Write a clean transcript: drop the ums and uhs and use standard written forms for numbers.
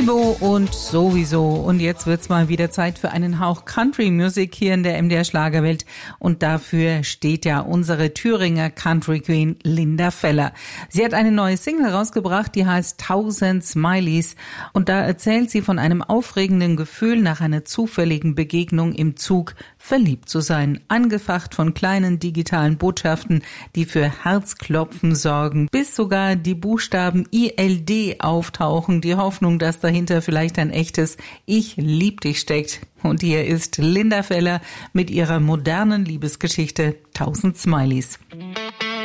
Rainbow und sowieso. Und jetzt wird's mal wieder Zeit für einen Hauch Country Music hier in der MDR Schlagerwelt. Und dafür steht ja unsere Thüringer Country Queen Linda Feller. Sie hat eine neue Single rausgebracht, die heißt 1000 Smileys. Und da erzählt sie von einem aufregenden Gefühl nach einer zufälligen Begegnung im Zug, verliebt zu sein. Angefacht von kleinen digitalen Botschaften, die für Herzklopfen sorgen, bis sogar die Buchstaben ILD auftauchen. Die Hoffnung, dass dahinter vielleicht ein echtes Ich lieb dich steckt. Und hier ist Linda Feller mit ihrer modernen Liebesgeschichte 1000 Smileys.